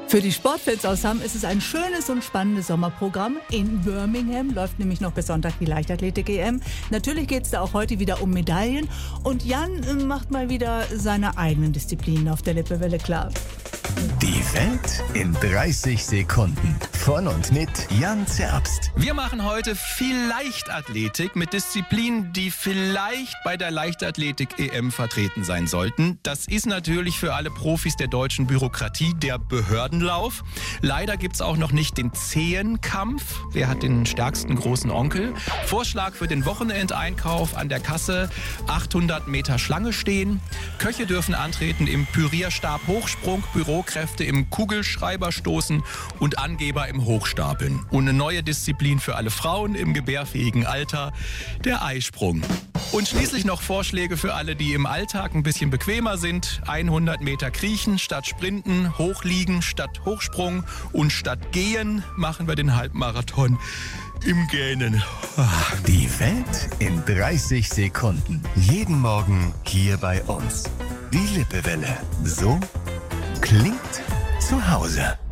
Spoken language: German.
Für die Sportfans aus Hamm ist es ein schönes und spannendes Sommerprogramm. In Birmingham läuft nämlich noch bis Sonntag die Leichtathletik-EM. Natürlich geht es da auch heute wieder um Medaillen. Und Jan macht mal wieder seine eigenen Disziplinen auf der Lippewelle klar. Die Welt in 30 Sekunden. Von und mit Jan Zerbst. Wir machen heute viel Leichtathletik mit Disziplinen, die vielleicht bei der Leichtathletik-EM vertreten sein sollten. Das ist natürlich für alle Profis der deutschen Bürokratie der Behördenlauf. Leider gibt es auch noch nicht den Zehenkampf. Wer hat den stärksten großen Onkel? Vorschlag für den Wochenendeinkauf: an der Kasse 800 Meter Schlange stehen. Köche dürfen antreten im Pürierstab-Hochsprung, Bürokräfte im Kugelschreiberstoßen und Angeber im Hochstapeln. Und eine neue Disziplin für alle Frauen im gebärfähigen Alter: der Eisprung. Und schließlich noch Vorschläge für alle, die im Alltag ein bisschen bequemer sind: 100 Meter kriechen statt sprinten, hochliegen statt Hochsprung und statt gehen machen wir den Halbmarathon im Gähnen. Die Welt in 30 Sekunden. Jeden Morgen hier bei uns. Die Lippewelle. So klingt zu Hause.